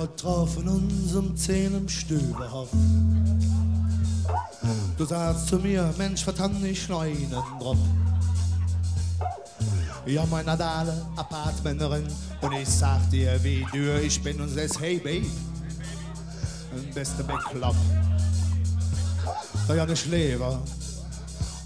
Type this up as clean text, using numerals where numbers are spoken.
Wir trafen uns um 10 im Stüberhof. Du sagst zu mir, Mensch, was han ich noch einen drauf? Ja, meine Nadale, Apartmenterin, und ich sag dir, wie dürr ich bin und sagst, hey Babe, beste Bekloppt. Da ja nicht lebe,